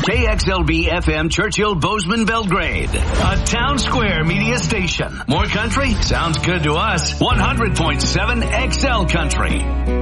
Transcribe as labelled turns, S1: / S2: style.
S1: KXLB FM Churchill Bozeman Belgrade. A Town Square media station. More country? Sounds good to us. 100.7 XL Country.